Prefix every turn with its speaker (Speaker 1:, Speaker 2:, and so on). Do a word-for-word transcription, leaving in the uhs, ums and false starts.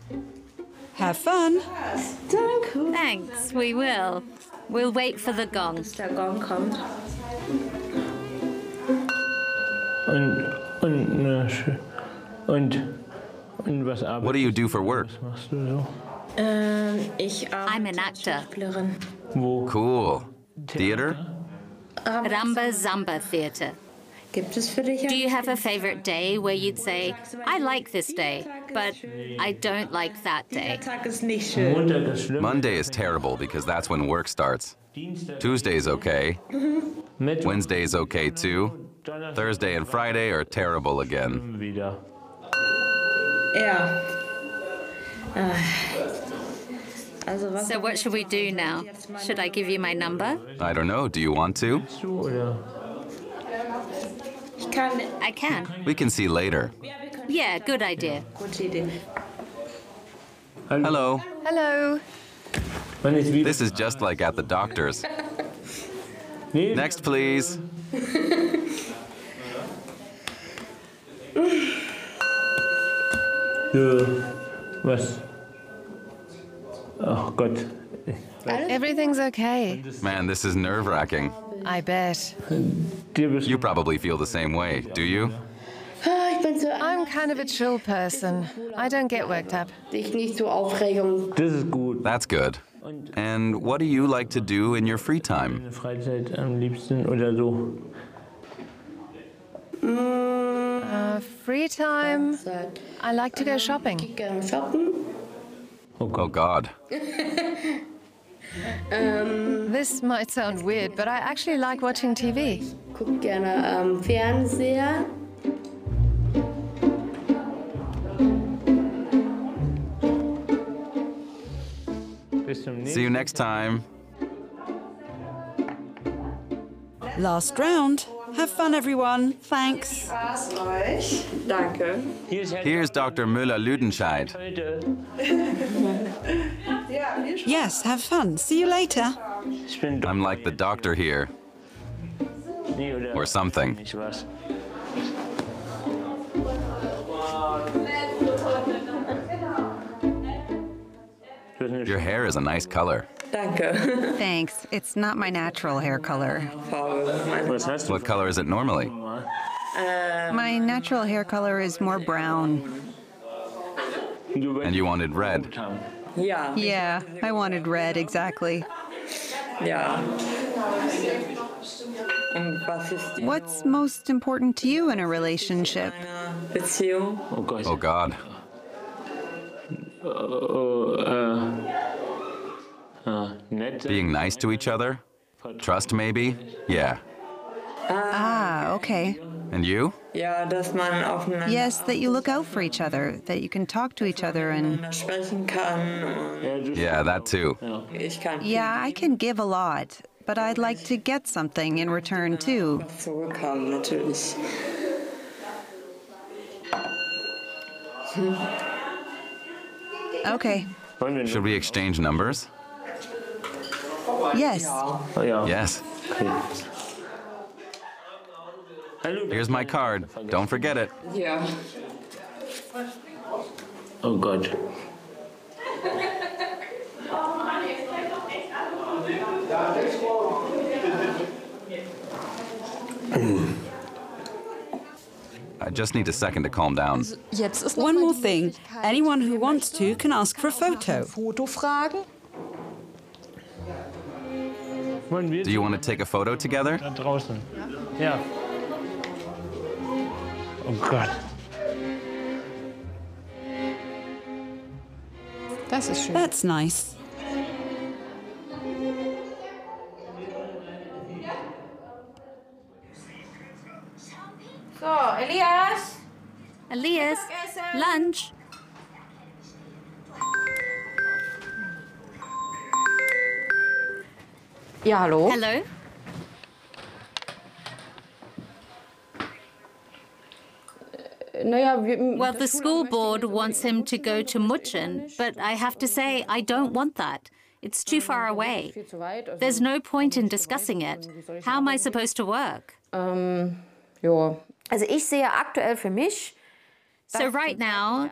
Speaker 1: Have fun.
Speaker 2: Danke.
Speaker 3: Thanks, we will. We'll wait for the gong.
Speaker 2: Bis der Gong kommt.
Speaker 4: Und, und, äh, sch- und, und was arbeitest
Speaker 5: What do you do for work?
Speaker 4: Was machst du so?
Speaker 2: Ähm, ich
Speaker 3: I'm
Speaker 2: arbeite
Speaker 3: an
Speaker 2: als
Speaker 3: actor.
Speaker 2: Schauspielerin.
Speaker 4: Wo?
Speaker 5: Cool. Theater?
Speaker 3: Ramba Zamba Theatre.
Speaker 2: Gibt es für dich
Speaker 3: Do you have a favorite day where you'd say, I like this day, but I don't like that day?
Speaker 2: Tag ist nicht schön.
Speaker 4: Montag ist schlimm.
Speaker 5: Monday is terrible because that's when work starts.
Speaker 4: Dienstag,
Speaker 5: Tuesday's okay.
Speaker 4: Mittwoch,
Speaker 5: Wednesday's okay too.
Speaker 4: Donnerstag
Speaker 5: Thursday and Friday are terrible again.
Speaker 4: wieder.
Speaker 2: Ja. Ah. Also was
Speaker 3: So what should we do now? Should I give you my number?
Speaker 5: I don't know. Do you want to?
Speaker 4: Du oder?
Speaker 2: Ich kann.
Speaker 3: I can.
Speaker 5: We can see later.
Speaker 3: Yeah, good idea.
Speaker 2: Gute Idee.
Speaker 5: Hello.
Speaker 6: Hello.
Speaker 4: Wann ist wieder?
Speaker 5: This is just like at the doctor's.
Speaker 4: Nee,
Speaker 5: Next, please.
Speaker 4: so, was? Oh Gott.
Speaker 6: Everything's okay.
Speaker 5: Man, this is nerve-wracking.
Speaker 6: I bet.
Speaker 4: Dir bist
Speaker 5: You probably feel the same way, do you?
Speaker 2: Ah, ich bin so.
Speaker 6: I'm kind of a chill person. I don't get worked up.
Speaker 2: Ich nicht so Aufregung.
Speaker 4: Das ist gut.
Speaker 5: That's good. And what do you like to do in your free time?
Speaker 4: Meine Freizeit am liebsten oder so.
Speaker 6: Uh, free time. I like to go shopping.
Speaker 2: Ich gehe shoppen.
Speaker 5: Oh, God.
Speaker 6: This might sound weird, but I actually like watching T V.
Speaker 2: Guck gerne ähm, Fernseher.
Speaker 4: Bis zum
Speaker 5: See you next time.
Speaker 1: Last round. Have fun, everyone. Thanks.
Speaker 2: Spaß euch. Danke.
Speaker 4: nächsten.
Speaker 5: Here's Doctor Müller-Lüdenscheid.
Speaker 1: Yes, have fun. See you later.
Speaker 4: Ich bin
Speaker 5: I'm like the doctor here,
Speaker 4: Nee, oder?
Speaker 5: or something.
Speaker 4: Nicht was.
Speaker 5: Your hair is a nice color.
Speaker 2: Danke.
Speaker 7: Thanks. It's not my natural hair color.
Speaker 4: Was hast du?
Speaker 5: What color is it normally?
Speaker 7: My natural hair color is more brown.
Speaker 4: Du
Speaker 5: And you wanted red.
Speaker 2: Ja.
Speaker 7: Yeah, I wanted red, exactly.
Speaker 2: Ja. Und was ist die
Speaker 7: What's most important to you in a relationship?
Speaker 2: Beziehung?
Speaker 4: Oh Gott.
Speaker 5: Oh, God.
Speaker 4: Oh, äh. Ah, nett.
Speaker 5: Being nice to each other? Trust, maybe? Yeah.
Speaker 7: Ah, okay.
Speaker 5: And you?
Speaker 2: Ja, dass man aufeinander
Speaker 7: Yes, that you look out for each other, that you can talk to each other and...
Speaker 2: sprechen kann. Und
Speaker 4: Ja, du-
Speaker 5: Yeah, that too.
Speaker 2: ich kann
Speaker 7: Yeah, I can give a lot, but I'd like to get something in return, too.
Speaker 2: zurückhaben, natürlich.
Speaker 7: Okay.
Speaker 4: Wollen wir
Speaker 5: Should we exchange numbers?
Speaker 7: Yes.
Speaker 4: Oh, ja.
Speaker 5: Yes.
Speaker 4: Okay. Hallo.
Speaker 5: Here's my card. Don't forget it.
Speaker 2: Ja.
Speaker 4: Oh Gott.
Speaker 5: I just need a second to calm down.
Speaker 1: Jetzt ist One more thing. Anyone who wants to can ask for a photo.
Speaker 8: Foto fragen.
Speaker 4: Wollen wir
Speaker 5: Do you want to take a photo together?
Speaker 4: da draußen? Ja. Oh Gott.
Speaker 8: Das ist schön.
Speaker 1: That's nice.
Speaker 3: So, Elias. Elias, lunch.
Speaker 8: Ja, hallo.
Speaker 3: Hello.
Speaker 2: Naja, wir,
Speaker 3: Well, the school board wants him to go to Mutschen, but I have to say, I don't want that. It's too far away. There's no point in discussing it. How am I supposed to work?
Speaker 2: ähm, ja.
Speaker 8: Also ich sehe aktuell für mich,
Speaker 3: So right now,